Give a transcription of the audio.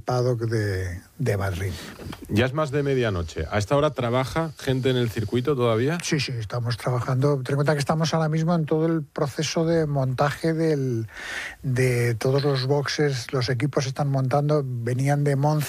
paddock de Madrid. Ya es más de medianoche. ¿A esta hora trabaja gente en el circuito todavía? Sí, estamos trabajando. Ten en cuenta que estamos ahora mismo en todo el proceso de montaje de todos los boxes. Los equipos están montando, venían de Monza